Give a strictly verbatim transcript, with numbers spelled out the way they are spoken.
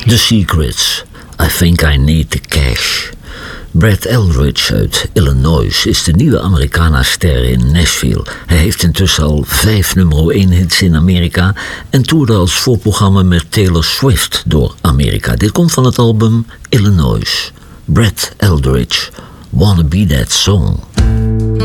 The Secrets, I Think I Need the Cash. Brad Eldridge uit Illinois is de nieuwe Americana-ster in Nashville. Hij heeft intussen al vijf nummer één hits in Amerika en toerde als voorprogramma met Taylor Swift door Amerika. Dit komt van het album Illinois. Brad Eldridge, Wanna Be That Song.